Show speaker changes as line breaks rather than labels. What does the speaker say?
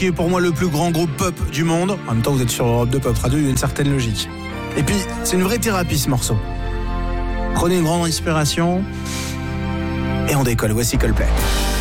qui est pour moi le plus grand groupe pop du monde. En même temps, vous êtes sur Europe 2 Pop Radio, il y a une certaine logique. Et puis, c'est une vraie thérapie ce morceau. Prenez une grande inspiration et on décolle. Voici Coldplay.